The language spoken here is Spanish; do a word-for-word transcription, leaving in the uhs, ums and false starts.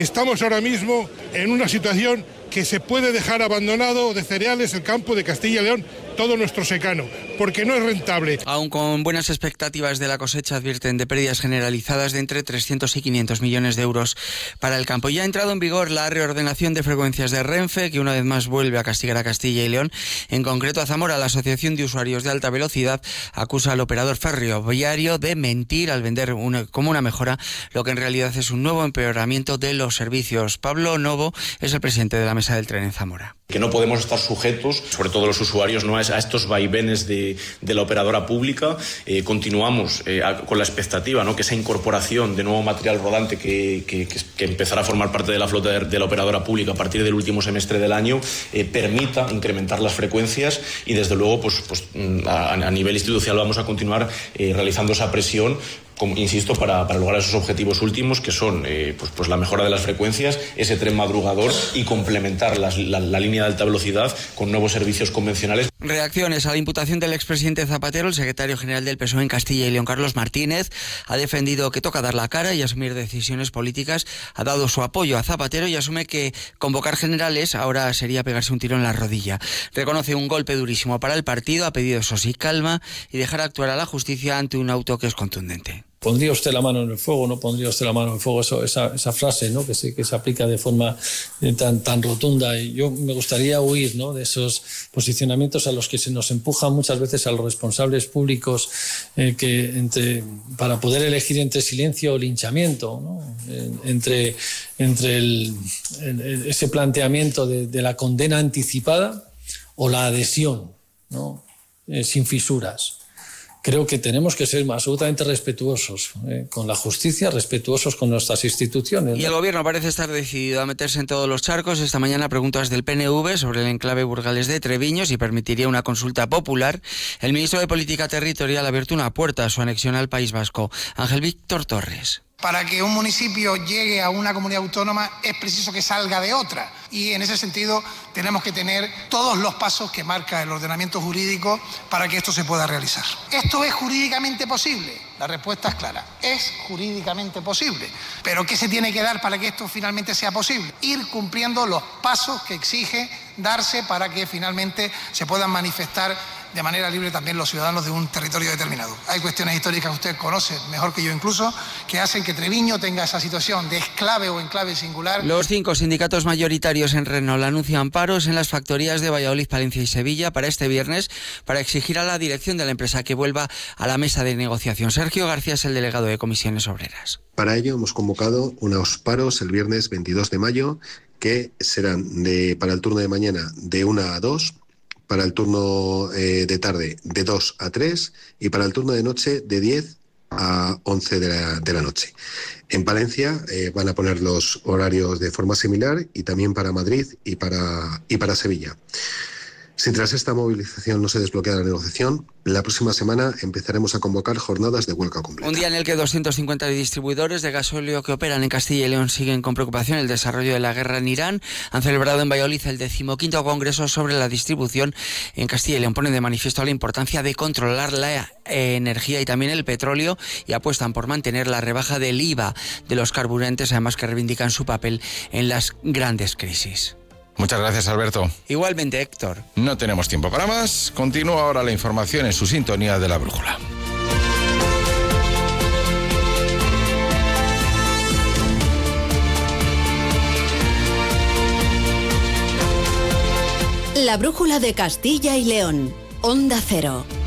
Estamos ahora mismo en una situación que se puede dejar abandonado de cereales el campo de Castilla y León, todo nuestro secano, porque no es rentable. Aún con buenas expectativas de la cosecha, advierten de pérdidas generalizadas de entre trescientos y quinientos millones de euros para el campo. Ya ha entrado en vigor la reordenación de frecuencias de Renfe, que una vez más vuelve a castigar a Castilla y León. En concreto, a Zamora, la Asociación de Usuarios de Alta Velocidad acusa al operador ferroviario de mentir al vender una, como una mejora, lo que en realidad es un nuevo empeoramiento de los servicios. Pablo Novo es el presidente de la Mesa del Tren en Zamora. Que no podemos estar sujetos, sobre todo los usuarios, no a estos vaivenes de, de la operadora pública. Eh, continuamos eh, a, con la expectativa, ¿no?, que esa incorporación de nuevo material rodante que, que, que empezará a formar parte de la flota de, de la operadora pública a partir del último semestre del año eh, permita incrementar las frecuencias y desde luego pues, pues a, a nivel institucional vamos a continuar eh, realizando esa presión, como, insisto, para, para lograr esos objetivos últimos que son eh, pues, pues la mejora de las frecuencias, ese tren madrugador y complementar las, la, la línea de alta velocidad con nuevos servicios convencionales. Reacciones a la imputación del expresidente Zapatero. El secretario general del P S O E en Castilla y León, Carlos Martínez, ha defendido que toca dar la cara y asumir decisiones políticas. Ha dado su apoyo a Zapatero y asume que convocar generales ahora sería pegarse un tiro en la rodilla. Reconoce un golpe durísimo para el partido, ha pedido eso sí calma y dejar actuar a la justicia ante un auto que es contundente. ¿Pondría usted la mano en el fuego? ¿No pondría usted la mano en el fuego? Eso, esa, esa frase, ¿no?, que se, que se aplica de forma tan, tan rotunda. Y yo me gustaría huir, ¿no?, de esos posicionamientos a los que se nos empuja muchas veces a los responsables públicos eh, que entre, para poder elegir entre silencio o linchamiento, ¿no?, entre, entre el, el, ese planteamiento de, de la condena anticipada o la adhesión, ¿no?, eh, sin fisuras. Creo que tenemos que ser absolutamente respetuosos eh, con la justicia, respetuosos con nuestras instituciones, ¿no? Y el gobierno parece estar decidido a meterse en todos los charcos. Esta mañana preguntas del P N V sobre el enclave Burgales de Treviño, si permitiría una consulta popular. El ministro de Política Territorial ha abierto una puerta a su anexión al País Vasco. Ángel Víctor Torres. Para que un municipio llegue a una comunidad autónoma es preciso que salga de otra y en ese sentido tenemos que tener todos los pasos que marca el ordenamiento jurídico para que esto se pueda realizar. ¿Esto es jurídicamente posible? La respuesta es clara, es jurídicamente posible. ¿Pero qué se tiene que dar para que esto finalmente sea posible? Ir cumpliendo los pasos que exige darse para que finalmente se puedan manifestar de manera libre también los ciudadanos de un territorio determinado. Hay cuestiones históricas que usted conoce mejor que yo incluso, que hacen que Treviño tenga esa situación de exclave o enclave singular. Los cinco sindicatos mayoritarios en Renault anuncian paros en las factorías de Valladolid, Palencia y Sevilla para este viernes para exigir a la dirección de la empresa que vuelva a la mesa de negociación. Sergio García es el delegado de Comisiones Obreras. Para ello hemos convocado unos paros el viernes veintidós de mayo que serán de, para el turno de mañana de una a dos, para el turno eh, de tarde de dos a tres y para el turno de noche de diez a once de la, de la noche. En Palencia eh, van a poner los horarios de forma similar y también para Madrid y para, y para Sevilla. Si tras esta movilización no se desbloquea la negociación, la próxima semana empezaremos a convocar jornadas de huelga completa. Un día en el que doscientos cincuenta distribuidores de gasóleo que operan en Castilla y León siguen con preocupación el desarrollo de la guerra en Irán. Han celebrado en Valladolid el decimoquinto congreso sobre la distribución en Castilla y León. Ponen de manifiesto la importancia de controlar la eh, energía y también el petróleo y apuestan por mantener la rebaja del I V A de los carburantes, además que reivindican su papel en las grandes crisis. Muchas gracias, Alberto. Igualmente, Héctor. No tenemos tiempo para más. Continúa ahora la información en su sintonía de La Brújula. La Brújula de Castilla y León. Onda Cero.